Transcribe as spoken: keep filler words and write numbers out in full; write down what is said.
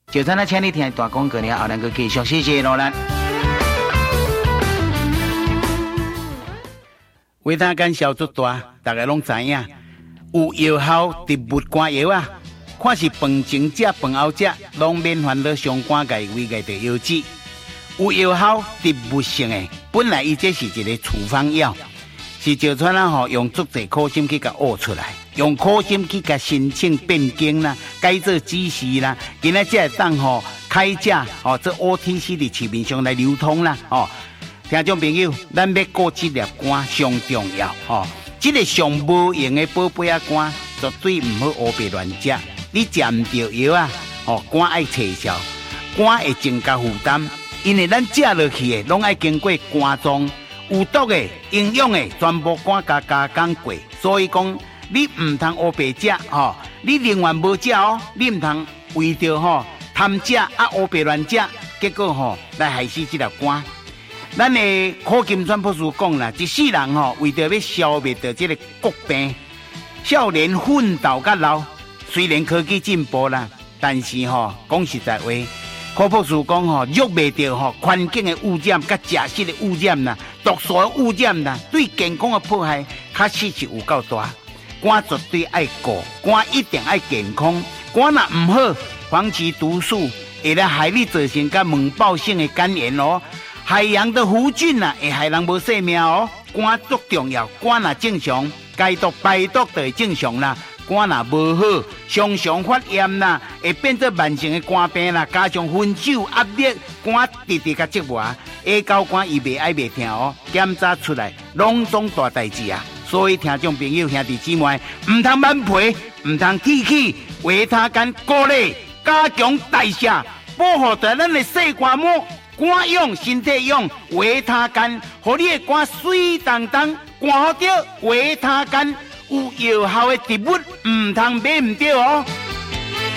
就咱啊，请你听大广告了，后咱个继续，谢谢罗兰。维他甘小足大，大家拢知影，有药效植物肝药啊，看是饭前食、饭后食，拢免烦恼伤肝癌、胃癌的药剂。有药效植物性的，本来伊这是一个处方药，是石川啊吼用足侪苦心去甲学出来，用苦心去甲申请变更啦，改做指示啦，今仔才会当吼开价哦，这 O T C 伫市面上来流通啦哦。听众朋友，咱要顾这粒肝上重要哦。这个上无用的宝贝啊肝，绝对唔好胡白乱食。你食唔到药啊，哦，肝爱撤销，肝会增加负担，因为咱食落去的拢爱经过肝脏，有毒的、营养的，全部肝加加工过。所以讲，你唔通胡白食哦，你另外无食哦，你唔通为着吼贪食啊胡白乱食，结果吼、哦、来害死这粒肝。咱的柯金川博士讲啦，一世人吼、哦，为着要消灭掉这个国病，少年奋斗到老。虽然科技进步啦，但是吼、哦，讲实在话，柯博士讲吼，约袂到吼环境的污染、甲食食的污染啦、毒素的污染啦，对健康的破坏，确实是有够大。肝绝对爱顾，肝一定爱健康。肝若唔好，防治毒素，会来害你造成甲猛暴性的肝炎哦。海洋的弧菌啊，会害人无性命哦。肝足重要，肝若正常，解毒排毒就会正常啦。肝若无好，常常发炎啦，会变做慢性的肝病啦，加上分手压力，肝直直甲折磨，下高肝伊袂爱袂听哦，检查出来拢总大代志啊！所以听众朋友兄弟姊妹，唔通慢皮，唔通铁气，维他甘鼓励加强代谢，保护在咱的细肝膜。肝用身体用维他甘，互你的肝水当当，肝好着维他甘有药效的植物，唔通买唔着哦。